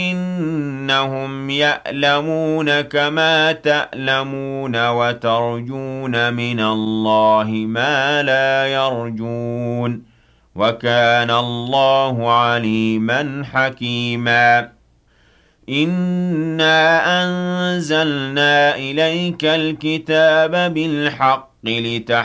إنهم يألمون كما تألمون وترجون من الله ما لا يرجون وكان الله عليما حكيما إنا أنزلنا إليك الكتاب بالحق